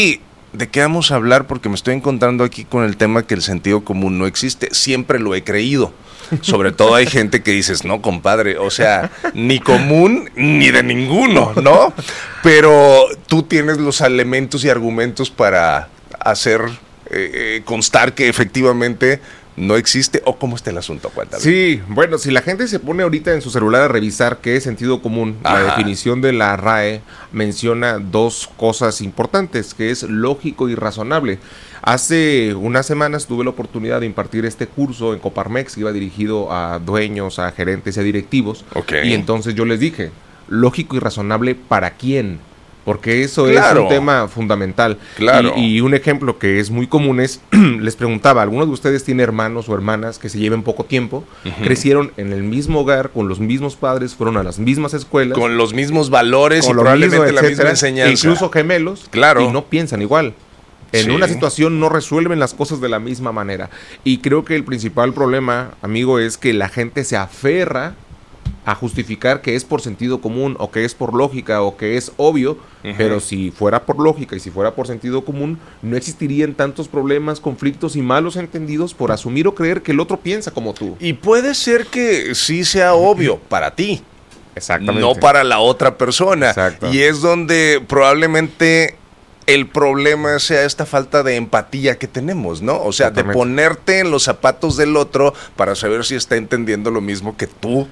¿De qué vamos a hablar? Porque me estoy encontrando aquí con el tema que el sentido común no existe. Siempre lo he creído. Sobre todo hay gente que dices, no, compadre, o sea, ni común ni de ninguno, ¿no? Pero tú tienes los elementos y argumentos para hacer constar que efectivamente no existe. ¿O cómo está el asunto? Cuéntame. Sí, bueno, si la gente se pone ahorita en su celular a revisar qué es sentido común, la definición de la RAE menciona dos cosas importantes, que es lógico y razonable. Hace unas semanas tuve la oportunidad de impartir este curso en Coparmex, que iba dirigido a dueños, a gerentes y a directivos. Y entonces yo les dije, lógico y razonable, ¿para quién? Porque eso es un tema fundamental. Y un ejemplo que es muy común es, les preguntaba, ¿algunos de ustedes tienen hermanos o hermanas que se lleven poco tiempo? Crecieron en el mismo hogar, con los mismos padres, fueron a las mismas escuelas. Con los mismos valores y probablemente la misma enseñanza. Incluso gemelos, y no piensan igual. En una situación no resuelven las cosas de la misma manera. Y creo que el principal problema, amigo, es que la gente se aferra a justificar que es por sentido común o que es por lógica o que es obvio, pero si fuera por lógica y si fuera por sentido común, no existirían tantos problemas, conflictos y malos entendidos por asumir o creer que el otro piensa como tú. Y puede ser que sí sea obvio para ti, exactamente, no para la otra persona. Exacto. Y es donde probablemente el problema sea esta falta de empatía que tenemos, ¿no? O sea, de ponerte en los zapatos del otro para saber si está entendiendo lo mismo que tú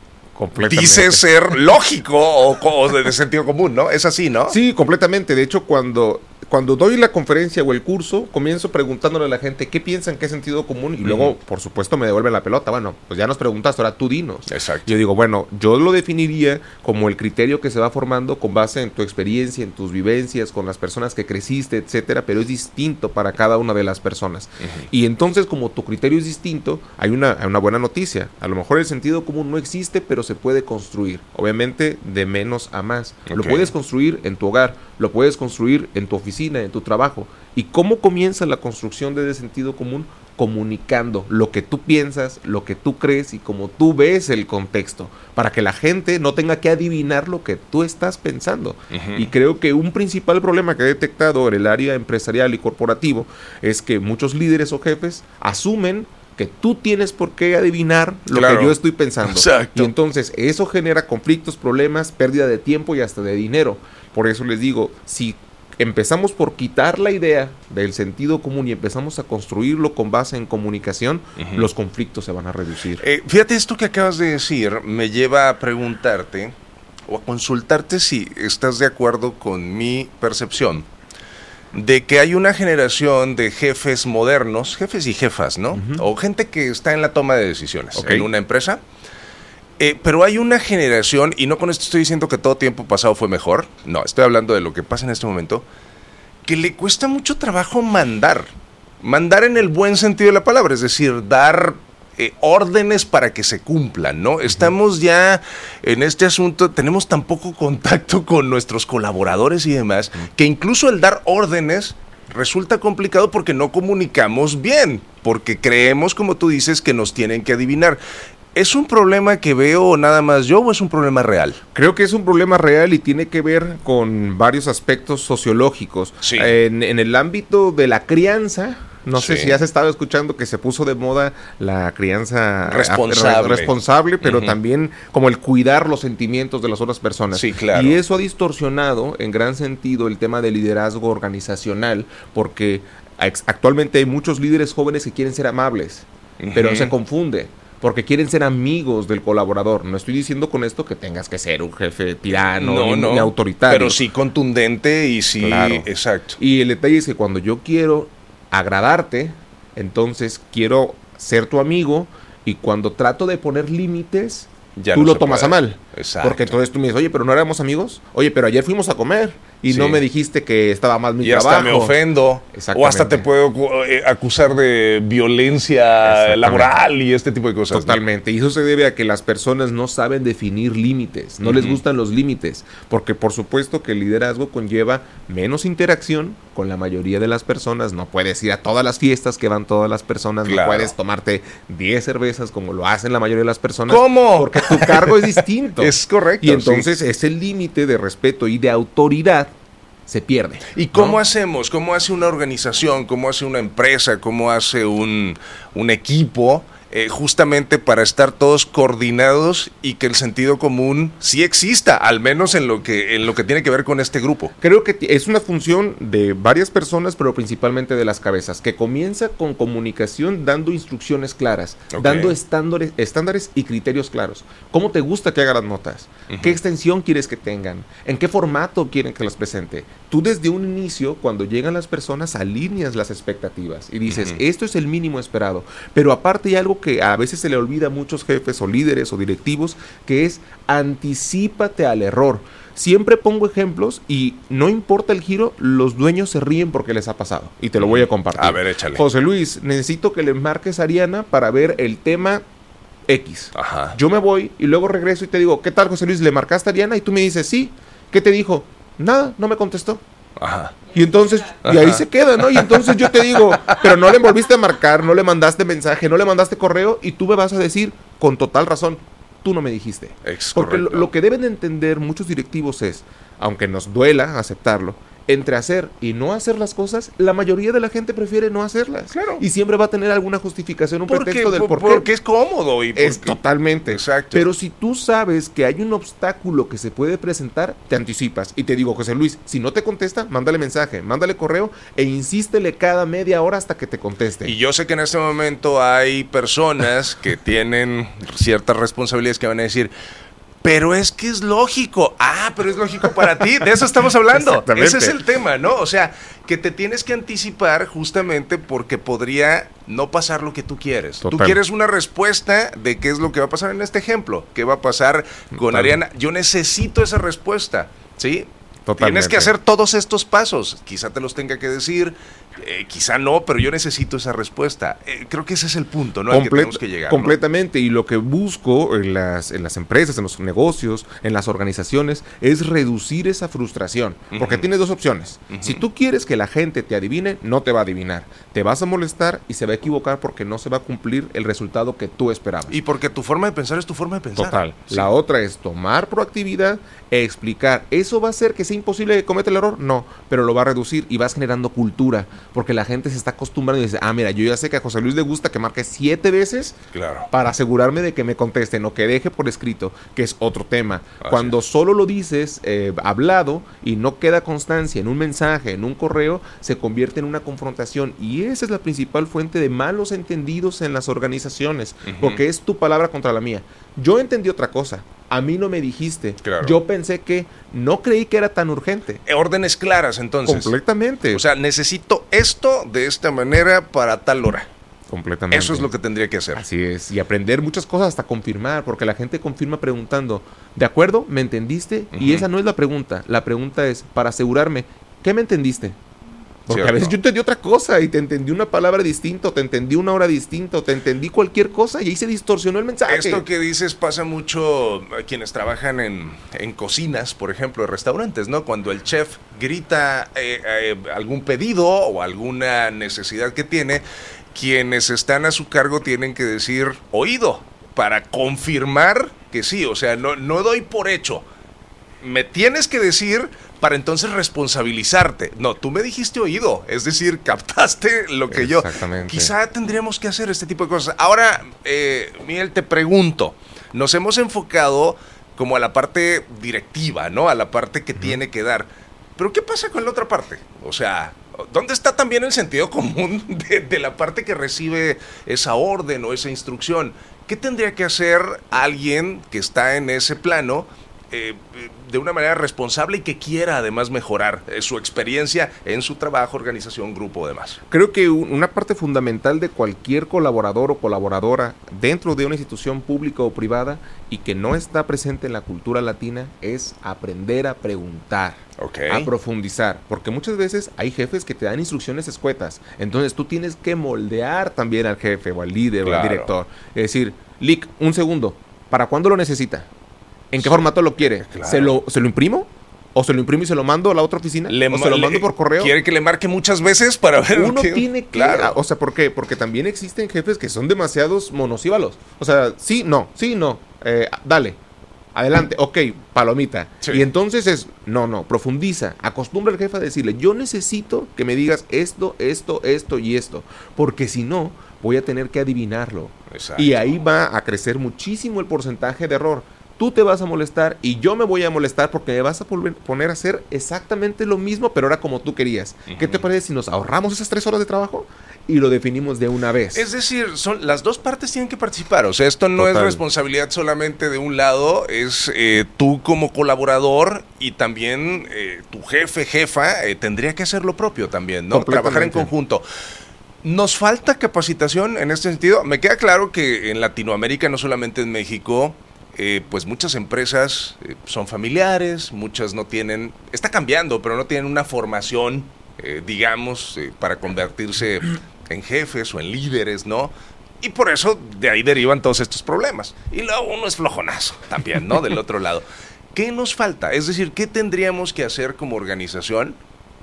dice ser lógico o de sentido común, ¿no? Es así, ¿no? Sí, completamente. De hecho, cuando doy la conferencia o el curso, comienzo preguntándole a la gente qué piensan que es sentido común y luego, por supuesto, me devuelven la pelota. Bueno, pues ya nos preguntaste, ahora tú dinos. Exacto. Yo digo, bueno, yo lo definiría como el criterio que se va formando con base en tu experiencia, en tus vivencias, con las personas que creciste, etcétera, pero es distinto para cada una de las personas. Y entonces, como tu criterio es distinto, hay una buena noticia. A lo mejor el sentido común no existe, pero se puede construir. Obviamente, de menos a más. Lo puedes construir en tu hogar, lo puedes construir en tu oficina, en tu trabajo. ¿Y cómo comienza la construcción de ese sentido común? Comunicando lo que tú piensas, lo que tú crees y cómo tú ves el contexto, para que la gente no tenga que adivinar lo que tú estás pensando. Y creo que un principal problema que he detectado en el área empresarial y corporativo es que muchos líderes o jefes asumen que tú tienes por qué adivinar lo que yo estoy pensando. Exacto. Y entonces eso genera conflictos, problemas, pérdida de tiempo y hasta de dinero. Por eso les digo, si empezamos por quitar la idea del sentido común y empezamos a construirlo con base en comunicación, los conflictos se van a reducir. Fíjate, esto que acabas de decir me lleva a preguntarte o a consultarte si estás de acuerdo con mi percepción de que hay una generación de jefes modernos, jefes y jefas, ¿no? O gente que está en la toma de decisiones en una empresa. Pero hay una generación, y no con esto estoy diciendo que todo tiempo pasado fue mejor, no, estoy hablando de lo que pasa en este momento, que le cuesta mucho trabajo mandar en el buen sentido de la palabra, es decir, dar órdenes para que se cumplan, ¿no? Estamos ya en este asunto, tenemos tan poco contacto con nuestros colaboradores y demás, que incluso el dar órdenes resulta complicado porque no comunicamos bien, porque creemos, como tú dices, que nos tienen que adivinar. ¿Es un problema que veo nada más yo o es un problema real? Creo que es un problema real y tiene que ver con varios aspectos sociológicos. Sí. En el ámbito de la crianza, no sé si has estado escuchando que se puso de moda la crianza responsable, pero también como el cuidar los sentimientos de las otras personas. Sí, claro. Y eso ha distorsionado en gran sentido el tema del liderazgo organizacional, porque actualmente hay muchos líderes jóvenes que quieren ser amables, pero se confunde, porque quieren ser amigos del colaborador. No estoy diciendo con esto que tengas que ser un jefe tirano ni autoritario. Pero sí contundente y sí, exacto. Y el detalle es que cuando yo quiero agradarte, entonces quiero ser tu amigo, y cuando trato de poner límites, tú no lo tomas a mal. Exacto. Porque entonces tú me dices, oye, pero no éramos amigos. Oye, pero ayer fuimos a comer y no me dijiste que estaba mal mi trabajo. Y hasta me ofendo. O hasta te puedo acusar de violencia laboral y este tipo de cosas. Totalmente. Y eso se debe a que las personas no saben definir límites. No les gustan los límites. Porque por supuesto que el liderazgo conlleva menos interacción con la mayoría de las personas. No puedes ir a todas las fiestas que van todas las personas. No puedes tomarte 10 cervezas como lo hacen la mayoría de las personas. ¿Cómo? Porque tu cargo es distinto. Es correcto. Y entonces ese límite de respeto y de autoridad se pierde. ¿Y cómo hacemos? ¿Cómo hace una organización? ¿Cómo hace una empresa? ¿Cómo hace un equipo? Justamente para estar todos coordinados y que el sentido común sí exista, al menos en lo que tiene que ver con este grupo. Creo que es una función de varias personas, pero principalmente de las cabezas, que comienza con comunicación dando instrucciones claras, dando estándares y criterios claros. ¿Cómo te gusta que haga las notas? ¿Qué extensión quieres que tengan? ¿En qué formato quieren que las presente? Tú desde un inicio, cuando llegan las personas, alineas las expectativas y dices, esto es el mínimo esperado. Pero aparte hay algo que a veces se le olvida a muchos jefes o líderes o directivos, que es anticípate al error. Siempre pongo ejemplos y no importa el giro, los dueños se ríen porque les ha pasado. Y te lo voy a compartir. A ver, échale. José Luis, necesito que le marques a Ariana para ver el tema X. Ajá. Yo me voy y luego regreso y te digo, ¿qué tal, José Luis? ¿Le marcaste a Ariana? Y tú me dices, sí. ¿Qué te dijo? Nada, no me contestó. Ajá. Y entonces, y ahí se queda, ¿no? Y entonces yo te digo, pero no le volviste a marcar, no le mandaste mensaje, no le mandaste correo, y tú me vas a decir, con total razón, tú no me dijiste. Porque lo que deben entender muchos directivos es, aunque nos duela aceptarlo, entre hacer y no hacer las cosas, la mayoría de la gente prefiere no hacerlas. Claro. Y siempre va a tener alguna justificación, un pretexto del por qué. Porque es cómodo. Totalmente. Exacto. Pero si tú sabes que hay un obstáculo que se puede presentar, te anticipas. Y te digo, José Luis, si no te contesta, mándale mensaje, mándale correo e insístele cada media hora hasta que te conteste. Y yo sé que en este momento hay personas que tienen ciertas responsabilidades que van a decir, pero es que es lógico. Pero es lógico para ti. De eso estamos hablando. Ese es el tema, ¿no? O sea, que te tienes que anticipar justamente porque podría no pasar lo que tú quieres. Total. Tú quieres una respuesta de qué es lo que va a pasar en este ejemplo. ¿Qué va a pasar con Ariana? Yo necesito esa respuesta, ¿sí? Totalmente. Tienes que hacer todos estos pasos. Quizá te los tenga que decir, quizá no, pero yo necesito esa respuesta. Creo que ese es el punto, ¿no? Al que tenemos que llegar. Completamente. ¿No? Y lo que busco en las empresas, en los negocios, en las organizaciones, es reducir esa frustración. Porque tienes dos opciones. Si tú quieres que la gente te adivine, no te va a adivinar. Te vas a molestar y se va a equivocar porque no se va a cumplir el resultado que tú esperabas. Y porque tu forma de pensar es tu forma de pensar. Total. Sí. La otra es tomar proactividad e explicar. ¿Eso va a hacer que sea imposible que cometa el error? No, pero lo va a reducir y vas generando cultura, porque la gente se está acostumbrando y dice, mira, yo ya sé que a José Luis le gusta que marque 7 veces para asegurarme de que me contesten o que deje por escrito, que es otro tema. Cuando solo lo dices hablado y no queda constancia en un mensaje, en un correo, se convierte en una confrontación y esa es la principal fuente de malos entendidos en las organizaciones, porque es tu palabra contra la mía. Yo entendí otra cosa. A mí no me dijiste. Claro. Yo pensé que no creí que era tan urgente. Órdenes claras, entonces. Completamente. O sea, necesito esto de esta manera para tal hora. Completamente. Eso es lo que tendría que hacer. Así es. Y aprender muchas cosas hasta confirmar, porque la gente confirma preguntando, ¿de acuerdo? ¿Me entendiste? Y esa no es la pregunta. La pregunta es, para asegurarme, ¿qué me entendiste? Porque a veces yo entendí otra cosa y te entendí una palabra distinta, o te entendí una hora distinta, o te entendí cualquier cosa y ahí se distorsionó el mensaje. Esto que dices pasa mucho a quienes trabajan en cocinas, por ejemplo, de restaurantes, ¿no? Cuando el chef grita algún pedido o alguna necesidad que tiene, quienes están a su cargo tienen que decir oído para confirmar que sí, o sea, no doy por hecho. Me tienes que decir para entonces responsabilizarte. No, tú me dijiste oído, es decir, captaste lo que yo. Quizá tendríamos que hacer este tipo de cosas. Ahora, Miguel, te pregunto, nos hemos enfocado como a la parte directiva, ¿no? A la parte que tiene que dar. Pero ¿qué pasa con la otra parte? O sea, ¿dónde está también el sentido común de la parte que recibe esa orden o esa instrucción? ¿Qué tendría que hacer alguien que está en ese plano de una manera responsable y que quiera además mejorar su experiencia en su trabajo, organización, grupo, demás? Creo que una parte fundamental de cualquier colaborador o colaboradora dentro de una institución pública o privada y que no está presente en la cultura latina es aprender a preguntar, a profundizar, porque muchas veces hay jefes que te dan instrucciones escuetas, entonces tú tienes que moldear también al jefe o al líder o al director, es decir, Lick, un segundo, ¿para cuándo lo necesita? ¿En qué formato lo quiere? Claro. ¿Se lo imprimo? ¿O se lo imprimo y se lo mando a la otra oficina? ¿O se lo mando por correo? ¿Quiere que le marque muchas veces para ver? Uno tiene que... Claro. O sea, ¿por qué? Porque también existen jefes que son demasiados monosílabos. O sea, sí, no, dale. adelante, ok, palomita. Sí. Y entonces no, profundiza, acostumbra al jefe a decirle, yo necesito que me digas esto y esto, porque si no, voy a tener que adivinarlo. Exacto. Y ahí va a crecer muchísimo el porcentaje de error. Tú te vas a molestar y yo me voy a molestar porque me vas a poner a hacer exactamente lo mismo, pero ahora como tú querías. ¿Qué te parece si nos ahorramos esas 3 horas de trabajo y lo definimos de una vez? Es decir, las dos partes tienen que participar. O sea, esto no es responsabilidad solamente de un lado, es tú como colaborador y también tu jefa, tendría que hacer lo propio también, ¿no? Trabajar en conjunto. ¿Nos falta capacitación en este sentido? Me queda claro que en Latinoamérica, no solamente en México, pues muchas empresas son familiares, muchas no tienen, está cambiando, pero no tienen una formación, digamos, para convertirse en jefes o en líderes, ¿no? Y por eso de ahí derivan todos estos problemas. Y luego uno es flojonazo también, ¿no? Del otro lado. ¿Qué nos falta? Es decir, ¿qué tendríamos que hacer como organización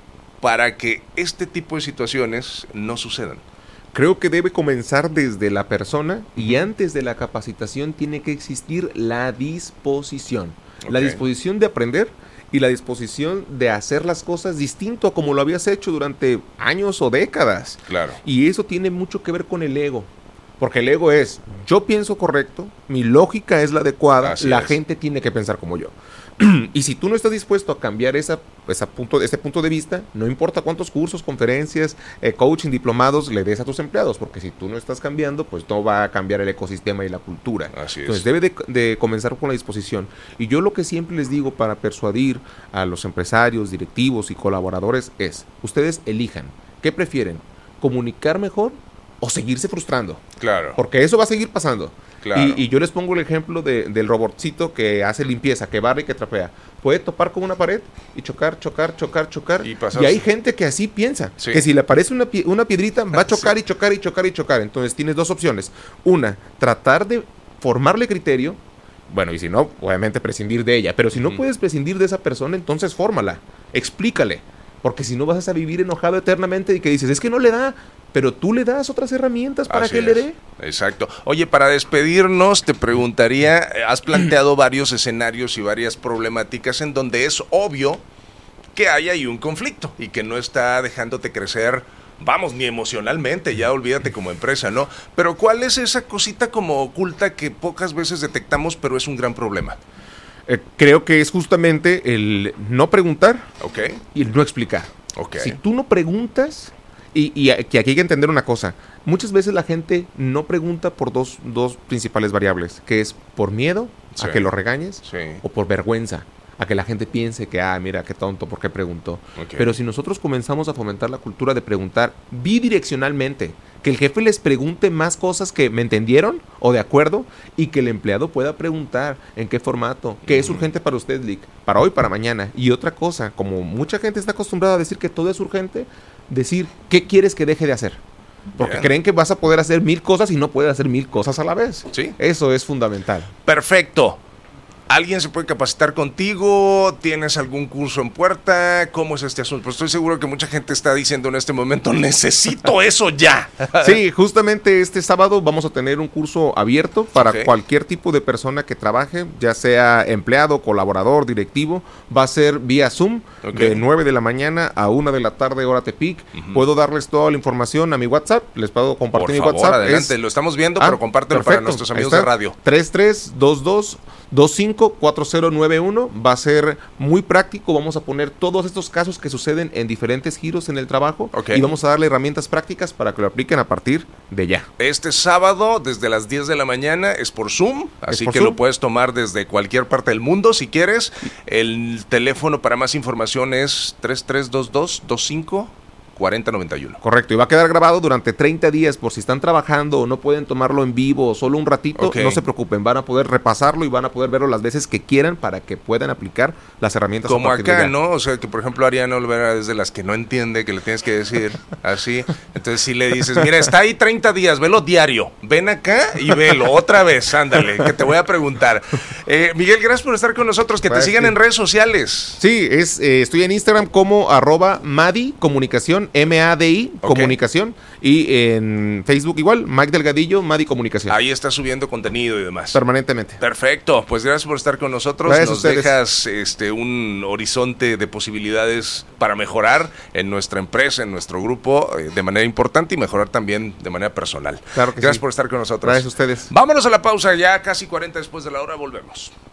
para que este tipo de situaciones no sucedan? Creo que debe comenzar desde la persona y antes de la capacitación tiene que existir la disposición. Okay. La disposición de aprender y la disposición de hacer las cosas distinto a como lo habías hecho durante años o décadas. Claro. Y eso tiene mucho que ver con el ego. Porque el ego es, yo pienso correcto, mi lógica es la adecuada, la gente tiene que pensar como yo. Y si tú no estás dispuesto a cambiar este punto de vista, no importa cuántos cursos, conferencias, coaching, diplomados le des a tus empleados, porque si tú no estás cambiando, pues no va a cambiar el ecosistema y la cultura. Así es. Entonces debe de comenzar con la disposición. Y yo lo que siempre les digo para persuadir a los empresarios, directivos y colaboradores es, ustedes elijan, ¿qué prefieren? ¿Comunicar mejor o seguirse frustrando? Claro. Porque eso va a seguir pasando. Claro. Y yo les pongo el ejemplo del robotcito que hace limpieza, que barre y que trapea. Puede topar con una pared y chocar. Y hay gente que así piensa, que si le aparece una piedrita va a chocar y chocar. Entonces tienes dos opciones. Una, tratar de formarle criterio. Bueno, y si no, obviamente prescindir de ella. Pero si no puedes prescindir de esa persona, entonces fórmala, explícale. Porque si no vas a vivir enojado eternamente y que dices, es que no le da, pero tú le das otras herramientas para que le dé. Exacto. Oye, para despedirnos te preguntaría, has planteado varios escenarios y varias problemáticas en donde es obvio que hay ahí un conflicto y que no está dejándote crecer, vamos, ni emocionalmente, ya olvídate como empresa, ¿no? Pero ¿cuál es esa cosita como oculta que pocas veces detectamos, pero es un gran problema? Creo que es justamente el no preguntar y el no explicar. Si tú no preguntas, y que aquí hay que entender una cosa, muchas veces la gente no pregunta por dos principales variables, que es por miedo a que lo regañes o por vergüenza a que la gente piense que, mira, qué tonto, ¿por qué preguntó? Pero si nosotros comenzamos a fomentar la cultura de preguntar bidireccionalmente, que el jefe les pregunte más cosas que me entendieron o de acuerdo, y que el empleado pueda preguntar en qué formato, qué es urgente para usted, Lick, para hoy, para mañana. Y otra cosa, como mucha gente está acostumbrada a decir que todo es urgente, decir, ¿qué quieres que deje de hacer? Porque creen que vas a poder hacer 1000 cosas y no puedes hacer 1000 cosas a la vez. Sí. Eso es fundamental. Perfecto. ¿Alguien se puede capacitar contigo? ¿Tienes algún curso en puerta? ¿Cómo es este asunto? Pues estoy seguro que mucha gente está diciendo en este momento, necesito eso ya. Sí, justamente este sábado vamos a tener un curso abierto para cualquier tipo de persona que trabaje, ya sea empleado, colaborador, directivo. Va a ser vía Zoom de 9 de la mañana a 1 de la tarde, hora Tepic. Puedo darles toda la información a mi WhatsApp. Les puedo compartir mi WhatsApp. Adelante, lo estamos viendo, pero compártelo para nuestros amigos de radio. 3322-254091. Va a ser muy práctico. Vamos a poner todos estos casos que suceden en diferentes giros en el trabajo y vamos a darle herramientas prácticas para que lo apliquen a partir de ya. Este sábado desde las 10 de la mañana es por Zoom, así que lo puedes tomar desde cualquier parte del mundo si quieres. El teléfono para más información es 3322-254091. Correcto, y va a quedar grabado durante 30 días por si están trabajando o no pueden tomarlo en vivo o solo un ratito, no se preocupen, van a poder repasarlo y van a poder verlo las veces que quieran para que puedan aplicar las herramientas. Como acá, ¿no? O sea, que por ejemplo Ariana Olvera es de las que no entiende, que le tienes que decir así, entonces si le dices, mira, está ahí 30 días, velo diario, ven acá y velo otra vez, ándale, que te voy a preguntar. Miguel, gracias por estar con nosotros, que te sigan en redes sociales. Sí, estoy en Instagram como @Madi Comunicación, Comunicación, MADI, Comunicación, y en Facebook igual, Mike Delgadillo, MADI Comunicación. Ahí está subiendo contenido y demás. Permanentemente. Perfecto, pues gracias por estar con nosotros. Gracias Nos dejas un horizonte de posibilidades para mejorar en nuestra empresa, en nuestro grupo, de manera importante, y mejorar también de manera personal. Claro que gracias sí. por estar con nosotros. Gracias a ustedes. Vámonos a la pausa, ya casi 40 después de la hora, volvemos.